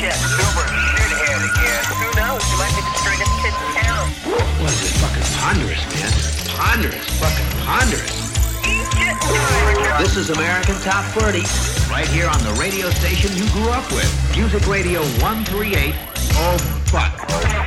that silver shithead again. Who knows? You might be the stringest kid in town. What is this? Fucking ponderous, man. Ponderous. Fucking ponderous. This is American Top 30, right here on the radio station you grew up with. Music Radio 138. Oh, fuck.